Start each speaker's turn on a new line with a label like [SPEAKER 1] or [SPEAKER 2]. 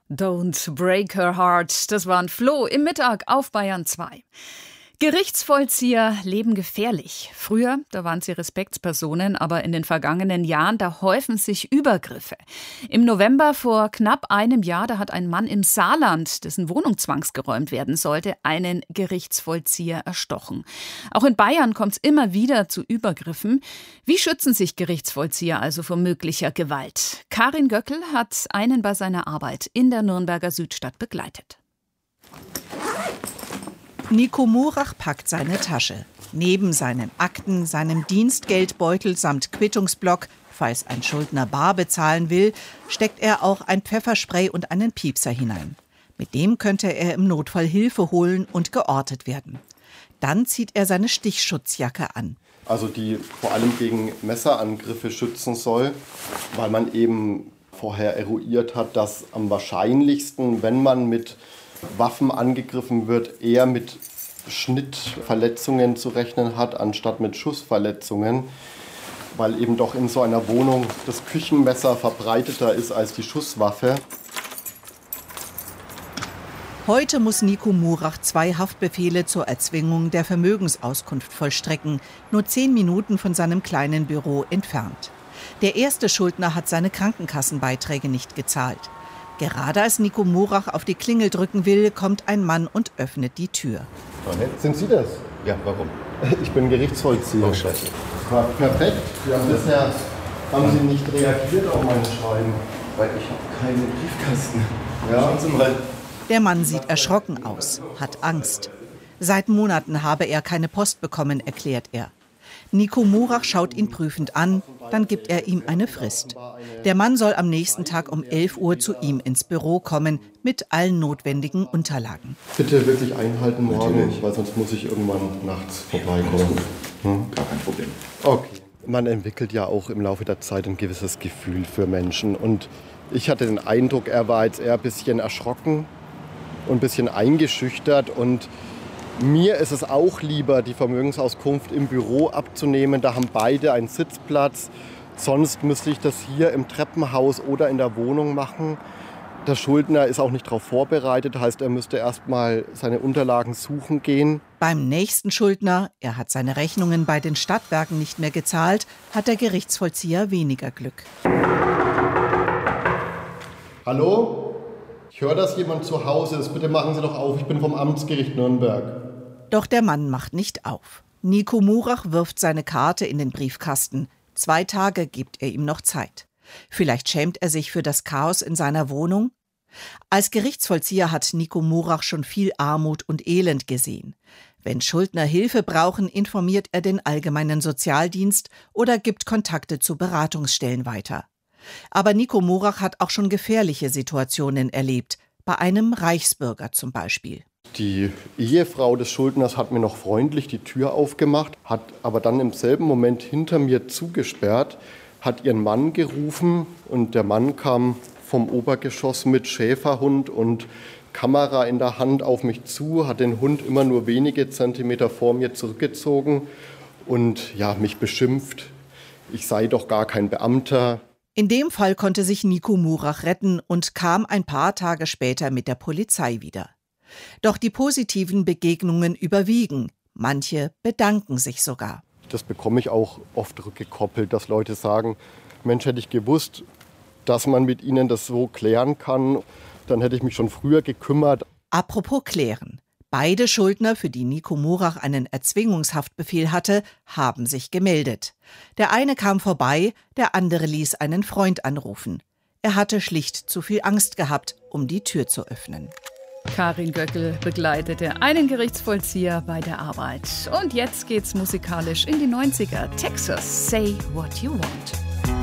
[SPEAKER 1] Don't break her heart. Das war ein Flo im Mittag auf Bayern 2. Gerichtsvollzieher leben gefährlich. Früher, da waren sie Respektspersonen, aber in den vergangenen Jahren, da häufen sich Übergriffe. Im November vor knapp einem Jahr, da hat ein Mann im Saarland, dessen Wohnung zwangsgeräumt werden sollte, einen Gerichtsvollzieher erstochen. Auch in Bayern kommt es immer wieder zu Übergriffen. Wie schützen sich Gerichtsvollzieher also vor möglicher Gewalt? Karin Göckel hat einen bei seiner Arbeit in der Nürnberger Südstadt begleitet.
[SPEAKER 2] Nico Murach packt seine Tasche. Neben seinen Akten, seinem Dienstgeldbeutel samt Quittungsblock, falls ein Schuldner bar bezahlen will, steckt er auch ein Pfefferspray und einen Piepser hinein. Mit dem könnte er im Notfall Hilfe holen und geortet werden. Dann zieht er seine Stichschutzjacke an.
[SPEAKER 3] Also die vor allem gegen Messerangriffe schützen soll, weil man eben vorher eruiert hat, dass am wahrscheinlichsten, wenn man mit Waffen angegriffen wird, eher mit Schnittverletzungen zu rechnen hat, anstatt mit Schussverletzungen, weil eben doch in so einer Wohnung das Küchenmesser verbreiteter ist als die Schusswaffe.
[SPEAKER 2] Heute muss Nico Murach 2 Haftbefehle zur Erzwingung der Vermögensauskunft vollstrecken, nur 10 Minuten von seinem kleinen Büro entfernt. Der erste Schuldner hat seine Krankenkassenbeiträge nicht gezahlt. Gerade als Nico Murach auf die Klingel drücken will, kommt ein Mann und öffnet die Tür.
[SPEAKER 3] Sind Sie das?
[SPEAKER 4] Ja, warum?
[SPEAKER 3] Ich bin Gerichtsvollzieher.
[SPEAKER 4] Oh, Scheiße.
[SPEAKER 3] Perfekt. Bisher haben Sie nicht reagiert auf meine Schreiben.
[SPEAKER 4] Weil ich habe keinen Briefkasten.
[SPEAKER 3] Ja.
[SPEAKER 4] Schauen Sie mal.
[SPEAKER 2] Der Mann sieht erschrocken aus, hat Angst. Seit Monaten habe er keine Post bekommen, erklärt er. Nico Murach schaut ihn prüfend an, dann gibt er ihm eine Frist. Der Mann soll am nächsten Tag um 11 Uhr zu ihm ins Büro kommen, mit allen notwendigen Unterlagen.
[SPEAKER 3] Bitte wirklich einhalten morgen, weil sonst muss ich irgendwann nachts vorbeikommen.
[SPEAKER 4] Gar kein Problem.
[SPEAKER 3] Okay. Man entwickelt ja auch im Laufe der Zeit ein gewisses Gefühl für Menschen. Und ich hatte den Eindruck, er war jetzt eher ein bisschen erschrocken und ein bisschen eingeschüchtert. Und mir ist es auch lieber, die Vermögensauskunft im Büro abzunehmen. Da haben beide einen Sitzplatz. Sonst müsste ich das hier im Treppenhaus oder in der Wohnung machen. Der Schuldner ist auch nicht darauf vorbereitet. Heißt, er müsste erst mal seine Unterlagen suchen gehen.
[SPEAKER 2] Beim nächsten Schuldner, er hat seine Rechnungen bei den Stadtwerken nicht mehr gezahlt, hat der Gerichtsvollzieher weniger Glück.
[SPEAKER 3] Hallo? Ich höre, dass jemand zu Hause ist. Bitte machen Sie doch auf. Ich bin vom Amtsgericht Nürnberg.
[SPEAKER 2] Doch der Mann macht nicht auf. Nico Murach wirft seine Karte in den Briefkasten. 2 Tage gibt er ihm noch Zeit. Vielleicht schämt er sich für das Chaos in seiner Wohnung? Als Gerichtsvollzieher hat Nico Murach schon viel Armut und Elend gesehen. Wenn Schuldner Hilfe brauchen, informiert er den allgemeinen Sozialdienst oder gibt Kontakte zu Beratungsstellen weiter. Aber Nico Murach hat auch schon gefährliche Situationen erlebt, bei einem Reichsbürger zum Beispiel.
[SPEAKER 3] Die Ehefrau des Schuldners hat mir noch freundlich die Tür aufgemacht, hat aber dann im selben Moment hinter mir zugesperrt, hat ihren Mann gerufen und der Mann kam vom Obergeschoss mit Schäferhund und Kamera in der Hand auf mich zu, hat den Hund immer nur wenige Zentimeter vor mir zurückgezogen und ja, mich beschimpft, ich sei doch gar kein Beamter.
[SPEAKER 2] In dem Fall konnte sich Nico Murach retten und kam ein paar Tage später mit der Polizei wieder. Doch die positiven Begegnungen überwiegen. Manche bedanken sich sogar.
[SPEAKER 3] Das bekomme ich auch oft rückgekoppelt, dass Leute sagen, Mensch, hätte ich gewusst, dass man mit ihnen das so klären kann, dann hätte ich mich schon früher gekümmert.
[SPEAKER 2] Apropos klären. Beide Schuldner, für die Nico Murach einen Erzwingungshaftbefehl hatte, haben sich gemeldet. Der eine kam vorbei, der andere ließ einen Freund anrufen. Er hatte schlicht zu viel Angst gehabt, um die Tür zu öffnen.
[SPEAKER 1] Karin Göckel begleitete einen Gerichtsvollzieher bei der Arbeit. Und jetzt geht's musikalisch in die 90er. Texas, Say What You Want.